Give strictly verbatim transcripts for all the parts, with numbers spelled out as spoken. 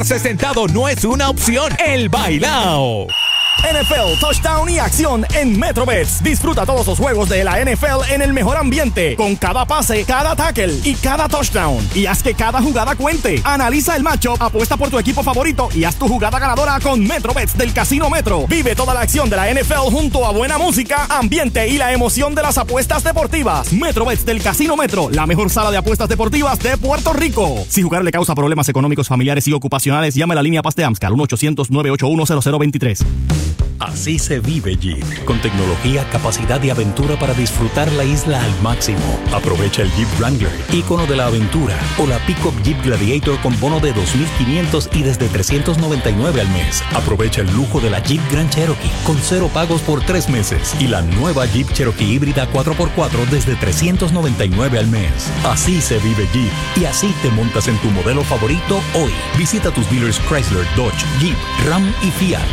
Sentado no es una opción. El bailao. N F L, touchdown y acción en MetroBets. Disfruta todos los juegos de la N F L en el mejor ambiente, con cada pase, cada tackle y cada touchdown. Y haz que cada jugada cuente. Analiza el matchup, apuesta por tu equipo favorito y haz tu jugada ganadora con MetroBets del Casino Metro. Vive toda la acción de la N F L junto a buena música, ambiente y la emoción de las apuestas deportivas. MetroBets del Casino Metro, la mejor sala de apuestas deportivas de Puerto Rico. Si jugar le causa problemas económicos, familiares y ocupacionales, llame a la línea Paz de AMSCAR uno ochocientos, nueve ocho uno, cero cero dos tres. Así se vive Jeep, con tecnología, capacidad y aventura para disfrutar la isla al máximo. Aprovecha el Jeep Wrangler, ícono de la aventura, o la Pickup Jeep Gladiator con bono de dos mil quinientos y desde trescientos noventa y nueve al mes. Aprovecha el lujo de la Jeep Grand Cherokee con cero pagos por tres meses y la nueva Jeep Cherokee híbrida cuatro por cuatro desde trescientos noventa y nueve al mes. Así se vive Jeep y así te montas en tu modelo favorito hoy. Visita tus dealers Chrysler, Dodge, Jeep, Ram y Fiat.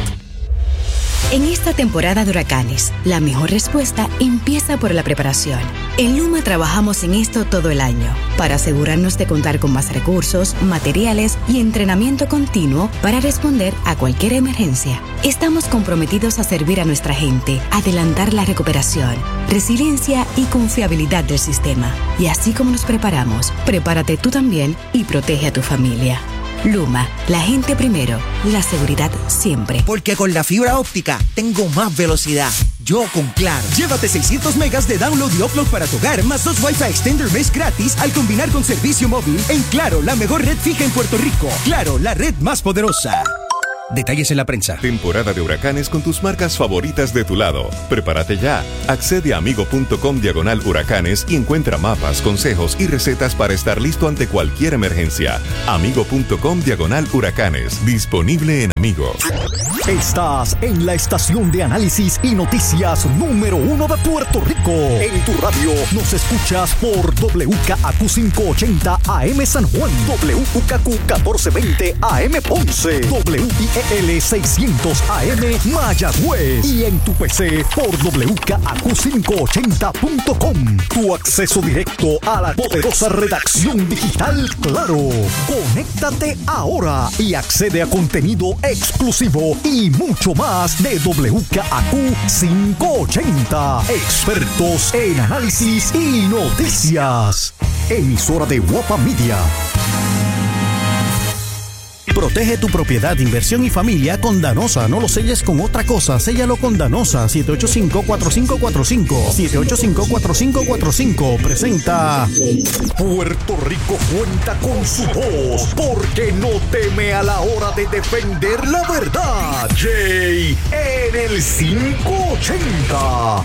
En esta temporada de huracanes, la mejor respuesta empieza por la preparación. En Luma trabajamos en esto todo el año, para asegurarnos de contar con más recursos, materiales y entrenamiento continuo para responder a cualquier emergencia. Estamos comprometidos a servir a nuestra gente, adelantar la recuperación, resiliencia y confiabilidad del sistema. Y así como nos preparamos, prepárate tú también y protege a tu familia. Luma, la gente primero, la seguridad siempre. Porque con la fibra óptica tengo más velocidad. Yo con Claro. Llévate seiscientos megas de download y upload para tu hogar, más dos Wi-Fi Extender Mesh gratis al combinar con servicio móvil en Claro, la mejor red fija en Puerto Rico. Claro, la red más poderosa. Detalles en la prensa. Temporada de huracanes con tus marcas favoritas de tu lado. Prepárate ya. Accede a amigo.com diagonal huracanes y encuentra mapas, consejos y recetas para estar listo ante cualquier emergencia. Amigo.com diagonal huracanes. Disponible en Amigo. Estás en la estación de análisis y noticias número uno de Puerto Rico. En tu radio nos escuchas por W K A Q quinientos ochenta A M San Juan, W K A Q catorce veinte A M Ponce, W I E L seiscientos A M Mayagüez y en tu P C por W K A Q quinientos ochenta punto com. Tu acceso directo a la poderosa redacción digital Claro. Conéctate ahora y accede a contenido exclusivo y mucho más de W K A Q quinientos ochenta. Expertos en análisis y noticias. Emisora de Guapa Media. Protege tu propiedad, inversión y familia con Danosa. No lo selles con otra cosa, séllalo con Danosa. siete ocho cinco, cuatro cinco cuatro cinco. siete ocho cinco, cuatro cinco cuatro cinco. Presenta Puerto Rico cuenta con su voz, porque no teme a la hora de defender la verdad. Jay en el quinientos ochenta.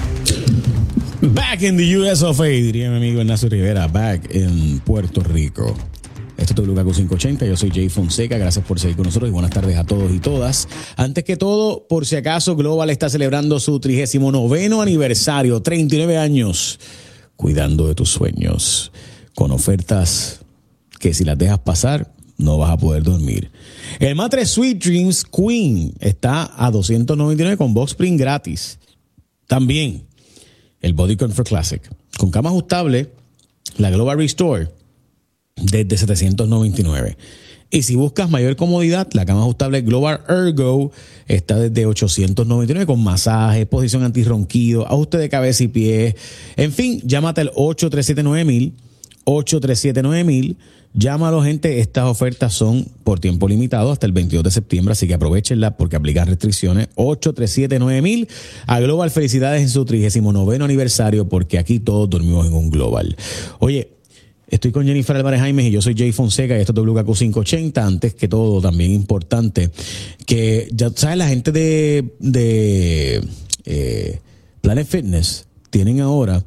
Back in the U S of A, diría mi amigo Ignacio Rivera. Back en Puerto Rico. Esto es W K A Q quinientos ochenta, yo soy Jay Fonseca, gracias por seguir con nosotros y buenas tardes a todos y todas. Antes que todo, por si acaso, Global está celebrando su trigésimo noveno aniversario, treinta y nueve años, cuidando de tus sueños, con ofertas que si las dejas pasar, no vas a poder dormir. El Mattress Sweet Dreams Queen está a doscientos noventa y nueve con box spring gratis. También el Body Comfort Classic, con cama ajustable, la Global Restore, desde setecientos noventa y nueve. Y si buscas mayor comodidad, la cama ajustable Global Ergo está desde ochocientos noventa y nueve con masaje, posición antirronquido, ajuste de cabeza y pies. En fin, llámate al ocho tres siete nueve mil, ocho tres siete nueve mil. Llámalo, gente. Estas ofertas son por tiempo limitado hasta el veintidós de septiembre, así que aprovechenla porque aplican restricciones. ocho tres siete nueve mil. A Global, felicidades en su trigésimo noveno aniversario, porque aquí todos dormimos en un Global. Oye, estoy con Jennifer Álvarez Jaimes y yo soy Jay Fonseca y esto es W K A Q quinientos ochenta. Antes que todo, también importante que, ya sabes, la gente de, de eh, Planet Fitness tienen ahora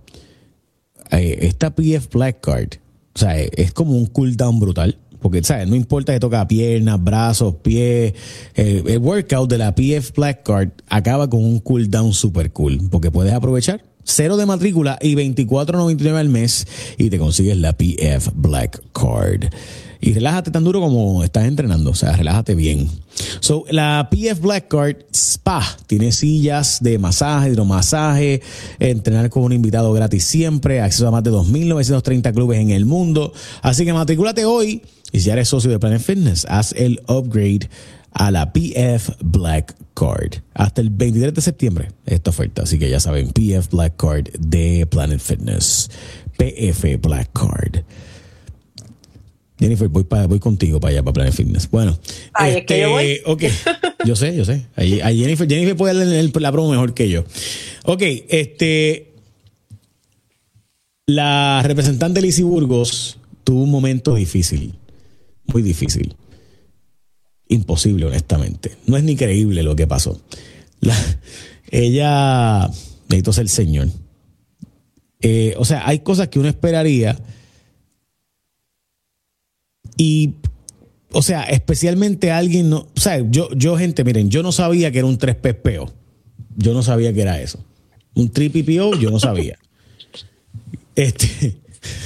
eh, esta P F Black Card. O sea, es como un cooldown brutal. Porque, ¿sabes? No importa que toca piernas, brazos, pies. El, el workout de la P F Black Card acaba con un cooldown super cool. Porque puedes aprovechar cero de matrícula y veinticuatro noventa y nueve al mes y te consigues la P F Black Card. Y relájate tan duro como estás entrenando. O sea, relájate bien. So, la P F Black Card Spa tiene sillas de masaje, hidromasaje, entrenar con un invitado gratis siempre, acceso a más de dos mil novecientos treinta clubes en el mundo. Así que matricúlate hoy Y si ya eres socio de Planet Fitness, haz el upgrade a la P F Black Card. Hasta el veintitrés de septiembre esta oferta. Así que ya saben, P F Black Card de Planet Fitness. P F Black Card. Jennifer, voy, pa, voy contigo para allá, para Planet Fitness. Bueno. Ay, este, es que yo voy. Ok, yo sé, yo sé. Ahí, ahí Jennifer, Jennifer puede darle la promo mejor que yo. Ok, este... La representante Lizy Burgos tuvo un momento difícil. Muy difícil. Imposible, honestamente. No es ni creíble lo que pasó. La, ella... Necesito ser el señor. Eh, o sea, hay cosas que uno esperaría... Y, o sea, especialmente alguien, no, o sea, yo, yo, gente, miren, yo no sabía que era un tres P P O. Yo no sabía que era eso. Un tres P P O, yo no sabía. Este.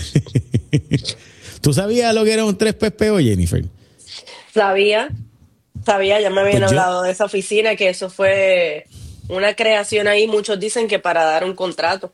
¿Tú sabías lo que era un tres P P O, Jennifer? Sabía, sabía, ya me habían Pues yo- hablado de esa oficina, que eso fue una creación ahí. Muchos dicen que para dar un contrato.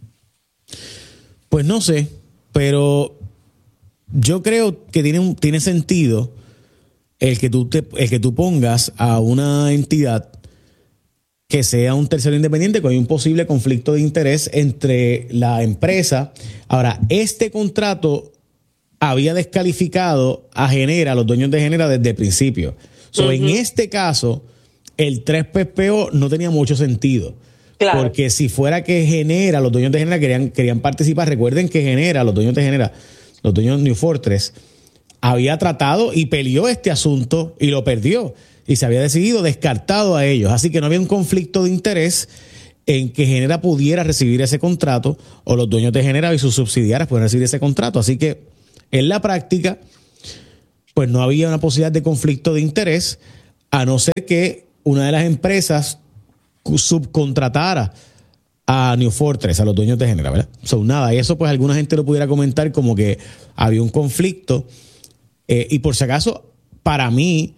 Pues no sé, pero yo creo que tiene, un- tiene sentido el que tú te, el que tú pongas a una entidad que sea un tercero independiente con un posible conflicto de interés entre la empresa. Ahora, este contrato había descalificado a Genera, a los dueños de Genera desde el principio. So, Ujú. En este caso, el tres P P O no tenía mucho sentido. Claro. Porque si fuera que Genera, los dueños de Genera querían, querían participar, recuerden que Genera, los dueños de Genera, los dueños de New Fortress, había tratado y peleó este asunto y lo perdió. Y se había decidido descartado a ellos. Así que no había un conflicto de interés en que Genera pudiera recibir ese contrato o los dueños de Genera y sus subsidiarias puedan recibir ese contrato. Así que en la práctica, pues no había una posibilidad de conflicto de interés, a no ser que una de las empresas subcontratara a New Fortress, a los dueños de Genera, ¿verdad? So, nada, y eso pues alguna gente lo pudiera comentar como que había un conflicto. Eh, y por si acaso, para mí,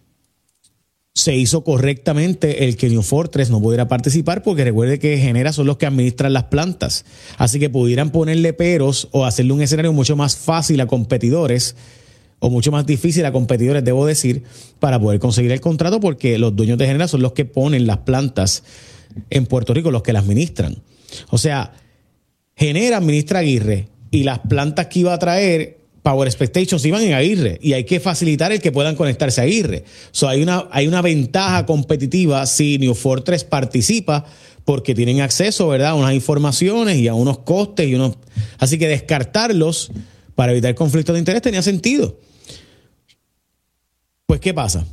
se hizo correctamente el que New Fortress no pudiera participar, porque recuerde que Genera son los que administran las plantas. Así que pudieran ponerle peros o hacerle un escenario mucho más fácil a competidores, o mucho más difícil a competidores, debo decir, para poder conseguir el contrato, porque los dueños de Genera son los que ponen las plantas en Puerto Rico, los que las administran. O sea, Genera administra Aguirre y las plantas que iba a traer Power Expectations iban en Aguirre y hay que facilitar el que puedan conectarse a Aguirre. So, hay una, hay una ventaja competitiva si New Fortress participa, porque tienen acceso, ¿verdad?, a unas informaciones y a unos costes y unos. Así que descartarlos para evitar conflictos de interés tenía sentido. Pues, ¿qué pasa?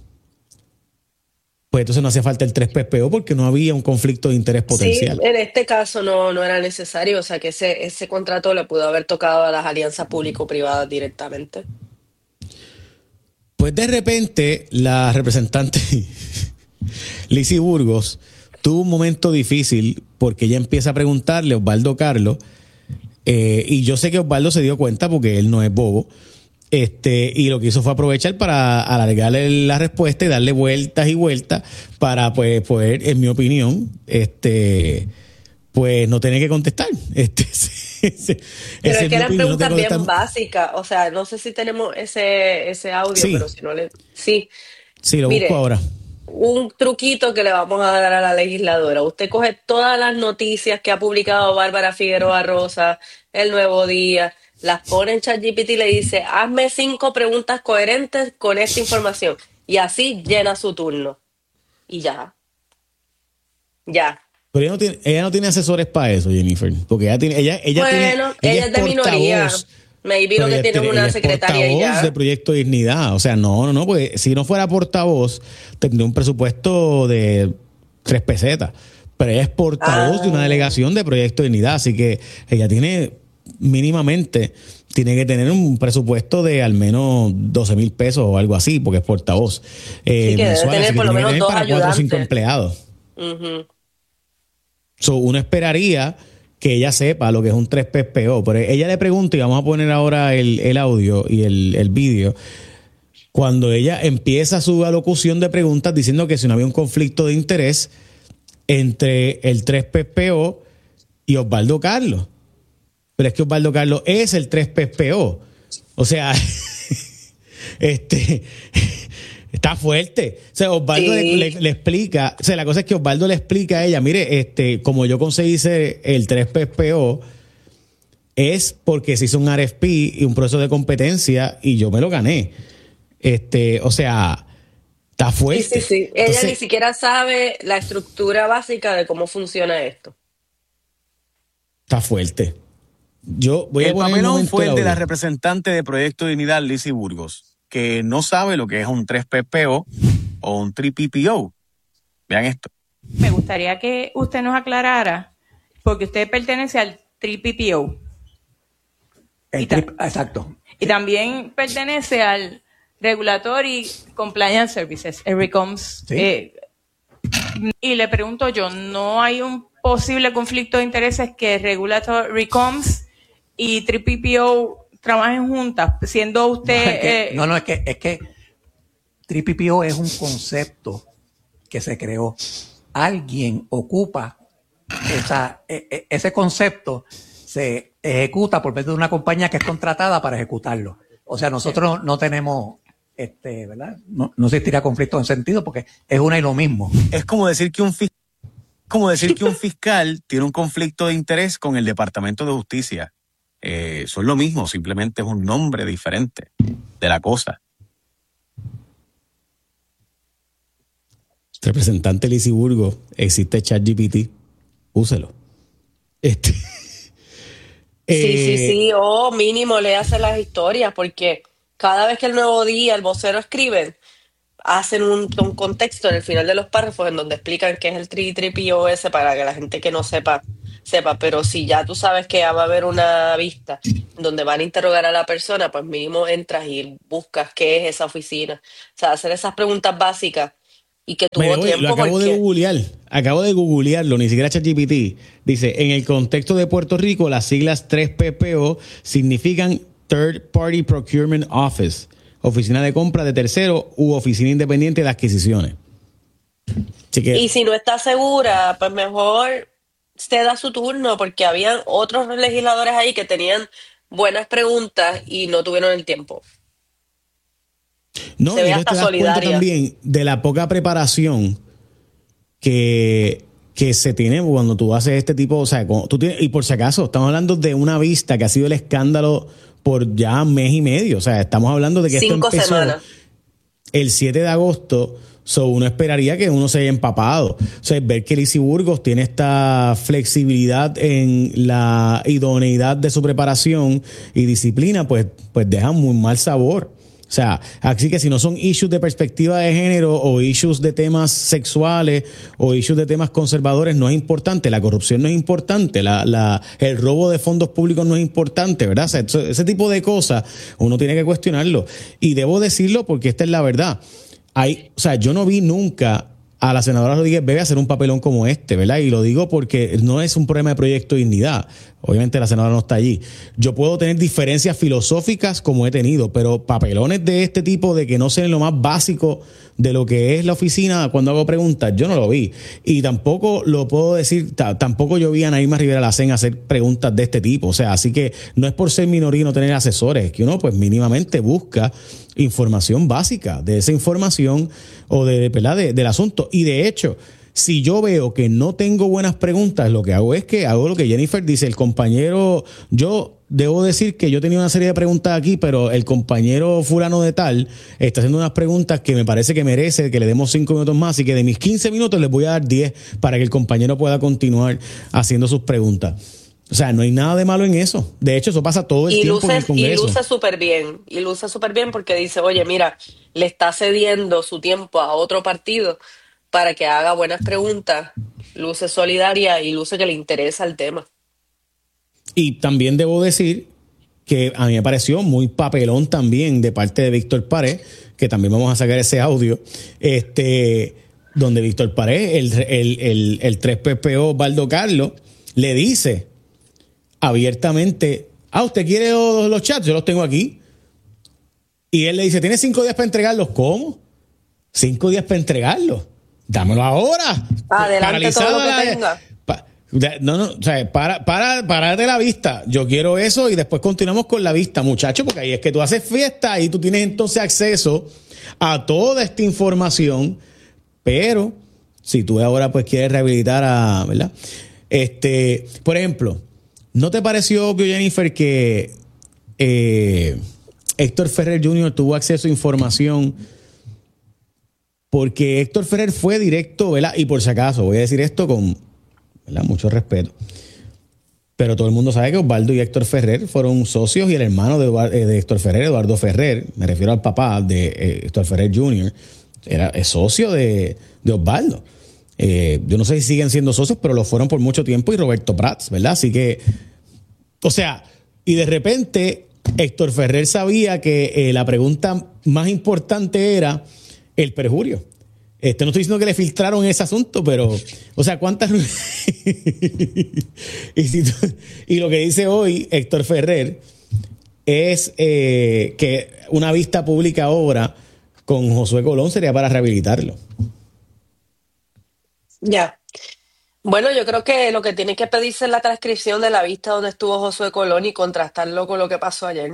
Pues entonces no hacía falta el tres P P O porque no había un conflicto de interés potencial. Sí, en este caso no, no era necesario, o sea que ese, ese contrato le pudo haber tocado a las alianzas público-privadas directamente. Pues de repente la representante Lizy Burgos tuvo un momento difícil porque ella empieza a preguntarle a Osvaldo Carlos, eh, y yo sé que Osvaldo se dio cuenta porque él no es bobo, este, y lo que hizo fue aprovechar para alargarle la respuesta y darle vueltas y vueltas para pues poder, en mi opinión, este, pues no tener que contestar. Este, ese, Pero ese es que eran opinión, no preguntas tengo bien que estar- básicas, o sea, no sé si tenemos ese, ese audio, Sí. pero si no le... Sí, Sí, lo Mire, busco ahora. un truquito que le vamos a dar a la legisladora. Usted coge todas las noticias que ha publicado Bárbara Figueroa Rosa, El Nuevo Día, las pone en ChatGPT y le dice, hazme cinco preguntas coherentes con esta información. Y así llena su turno. Y ya. Ya. Pero ella no tiene, ella no tiene asesores para eso, Jennifer. Porque ella tiene, ella, ella bueno, tiene, ella, ella es de minoría. portavoz, Maybe pero lo que ella tiene es ella una es secretaria y portavoz ya. de Proyecto Dignidad. O sea, no, no, no, porque si no fuera portavoz, tendría un presupuesto de tres pesetas. Pero ella es portavoz Ah. de una delegación de Proyecto Dignidad. Así que ella tiene, mínimamente, tiene que tener un presupuesto de al menos doce mil pesos o algo así, porque es portavoz. Eh, Sí, que debe mensual, tener así que por lo tiene que menos tener dos para cuatro o cinco ayudantes. empleados. Ujú. So, uno esperaría que ella sepa lo que es un tres P P O, pero ella le pregunta, y vamos a poner ahora el, el audio y el, el vídeo, cuando ella empieza su alocución de preguntas diciendo que si no había un conflicto de interés entre el tres P P O y Osvaldo Carlos. Pero es que Osvaldo Carlos es el tres P P O. O sea, este... Está fuerte. O sea, Osvaldo sí. le, le, le explica, o sea, la cosa es que Osvaldo le explica a ella, mire, este, como yo conseguí ser el tres P P O, es porque se hizo un R F P y un proceso de competencia y yo me lo gané. Este, o sea, está fuerte. Sí, sí, sí. Ella Entonces, ni siquiera sabe la estructura básica de cómo funciona esto. Está fuerte. Yo voy el a poner papelón fue el de la representante de Proyecto Dignidad, Lizzy Burgos, que no sabe lo que es un tres P P O o un tres P P O. Vean esto. Me gustaría que usted nos aclarara, porque usted pertenece al tres P P O. El tri- exacto. Y también pertenece al Regulatory Compliance Services, el R I C O M S. ¿Sí? Eh, y le pregunto yo, ¿no hay un posible conflicto de intereses que Regulatory R I C O M S y tres P P O trabajen juntas, siendo usted... No, es que, eh, no, no, es que, es que tres P P O es un concepto que se creó. Alguien ocupa esa, e, ese concepto, se ejecuta por medio de una compañía que es contratada para ejecutarlo. O sea, nosotros no, no tenemos, este, ¿verdad? No, no existirá conflicto en sentido porque es una y lo mismo. Es como decir que un fiscal, como decir que un fiscal tiene un conflicto de interés con el Departamento de Justicia. Eh, son lo mismo, simplemente es un nombre diferente de la cosa. Representante Lizzy Burgos, existe ChatGPT, úselo. Este, sí, eh, sí, sí, o mínimo le hace las historias, porque cada vez que el Nuevo Día, el vocero escriben, hacen un, un contexto en el final de los párrafos en donde explican qué es el tres P O S para que la gente que no sepa sepa, pero si ya tú sabes que va a haber una vista donde van a interrogar a la persona, pues mínimo entras y buscas qué es esa oficina. O sea, hacer esas preguntas básicas y que tuvo voy, tiempo. Lo acabo porque... de googlear, acabo de googlearlo, ni siquiera ChatGPT. Dice, en el contexto de Puerto Rico, las siglas tres P P O significan Third Party Procurement Office, oficina de compra de tercero u oficina independiente de adquisiciones. Así que, y si no está segura, pues mejor se da su turno, porque habían otros legisladores ahí que tenían buenas preguntas y no tuvieron el tiempo. No, se ve y hasta te das solidaria. cuenta también de la poca preparación que, que se tiene cuando tú haces este tipo, o sea, tú tienes, y por si acaso, estamos hablando de una vista que ha sido el escándalo por ya mes y medio, o sea, estamos hablando de que Cinco esto empezó semanas. el siete de agosto. So, uno esperaría que uno se haya empapado. O sea, ver que Lizzy Burgos tiene esta flexibilidad en la idoneidad de su preparación y disciplina, pues, pues deja muy mal sabor. O sea, así que si no son issues de perspectiva de género o issues de temas sexuales o issues de temas conservadores, no es importante. La corrupción no es importante. La, la, el robo de fondos públicos no es importante, ¿verdad? O sea, ese, ese tipo de cosas uno tiene que cuestionarlo. Y debo decirlo porque esta es la verdad. Hay, o sea, yo no vi nunca a la senadora Rodríguez Bebe hacer un papelón como este, ¿verdad? Y lo digo porque no es un problema de Proyecto Dignidad. Obviamente la senadora no está allí. Yo puedo tener diferencias filosóficas como he tenido, pero papelones de este tipo, de que no sean lo más básico de lo que es la oficina cuando hago preguntas, yo no lo vi. Y tampoco lo puedo decir, t- tampoco yo vi a Naima Rivera Lacén hacer preguntas de este tipo. O sea, así que no es por ser minoría y no tener asesores, es que uno pues mínimamente busca información básica de esa información o de, ¿verdad? de, del asunto. Y de hecho, si yo veo que no tengo buenas preguntas, lo que hago es que hago lo que Jennifer dice, el compañero, yo debo decir que yo tenía una serie de preguntas aquí, pero el compañero fulano de tal está haciendo unas preguntas que me parece que merece que le demos cinco minutos más, y que de mis quince minutos les voy a dar diez para que el compañero pueda continuar haciendo sus preguntas. O sea, no hay nada de malo en eso. De hecho, eso pasa todo el y tiempo luce, en el Congreso. Y luce súper bien. Y luce súper bien porque dice, oye, mira, le está cediendo su tiempo a otro partido para que haga buenas preguntas. Luce solidaria y luce que le interesa el tema. Y también debo decir que a mí me pareció muy papelón también de parte de Víctor Pared, que también vamos a sacar ese audio, este, donde Víctor Pared, el, el, el, el tres P P O Baldo Carlos, le dice abiertamente, ah, ¿usted quiere los, los chats? Yo los tengo aquí. Y él le dice, ¿tiene cinco días para entregarlos? ¿Cómo? ¿Cinco días para entregarlos? Dámelo ahora. Adelante todo lo que la, tenga. Pa, No, no, o sea, para, para, para de la vista. Yo quiero eso y después continuamos con la vista, muchachos, porque ahí es que tú haces fiesta y tú tienes entonces acceso a toda esta información, pero si tú ahora pues quieres rehabilitar a, ¿verdad? Este, por ejemplo, ¿no te pareció obvio, Jennifer, que eh, Héctor Ferrer junior tuvo acceso a información? Porque Héctor Ferrer fue directo, ¿verdad? Y por si acaso, voy a decir esto con, ¿verdad?, mucho respeto. Pero todo el mundo sabe que Osvaldo y Héctor Ferrer fueron socios y el hermano de, Eduard, de Héctor Ferrer, Eduardo Ferrer, me refiero al papá de eh, Héctor Ferrer junior, era es socio de, de Osvaldo. Eh, yo no sé si siguen siendo socios, pero lo fueron por mucho tiempo y Roberto Prats, ¿verdad? Así que, o sea, y de repente Héctor Ferrer sabía que eh, la pregunta más importante era el perjurio. Este, no estoy diciendo que le filtraron ese asunto, pero, o sea, ¿cuántas? y, si tú, y lo que dice hoy Héctor Ferrer es eh, que una vista pública ahora con Josué Colón sería para rehabilitarlo. Ya. Bueno, yo creo que lo que tiene que pedirse es la transcripción de la vista donde estuvo Josué Colón y contrastarlo con lo que pasó ayer.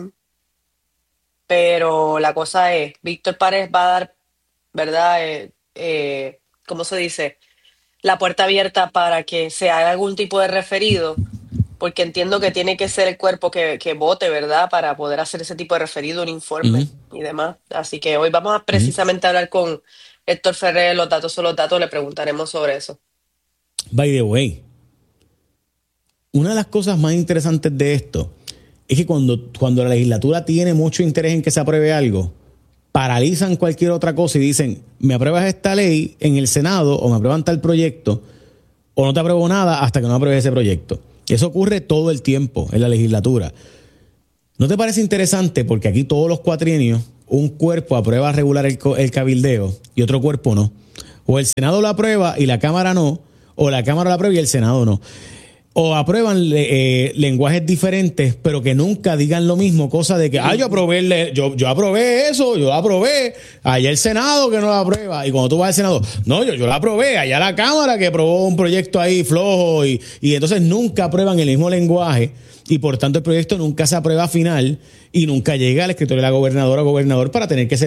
Pero la cosa es, Víctor Párez va a dar, ¿verdad? Eh, eh, ¿cómo se dice? La puerta abierta para que se haga algún tipo de referido, porque entiendo que tiene que ser el cuerpo que, que vote, ¿verdad? Para poder hacer ese tipo de referido, un informe uh-huh. y demás. Así que hoy vamos a precisamente uh-huh. hablar con Héctor Ferrer, los datos son los datos, le preguntaremos sobre eso. By the way, una de las cosas más interesantes de esto es que cuando, cuando la legislatura tiene mucho interés en que se apruebe algo, paralizan cualquier otra cosa y dicen, me apruebas esta ley en el Senado o me aprueban tal proyecto o no te apruebo nada hasta que no apruebes ese proyecto. Eso ocurre todo el tiempo en la legislatura. ¿No te parece interesante? Porque aquí todos los cuatrienios un cuerpo aprueba regular el, el cabildeo y otro cuerpo no. O el Senado lo aprueba y la Cámara no, o la Cámara lo aprueba y el Senado no. O aprueban eh, lenguajes diferentes, pero que nunca digan lo mismo, cosa de que, ah, yo aprobé, el, yo, yo aprobé eso, yo aprobé, allá el Senado que no lo aprueba, y cuando tú vas al Senado, no, yo, yo la aprobé, allá la Cámara que aprobó un proyecto ahí flojo, y, y entonces nunca aprueban el mismo lenguaje, y por tanto el proyecto nunca se aprueba final, y nunca llega al escritorio de la gobernadora o gobernador para tener que ser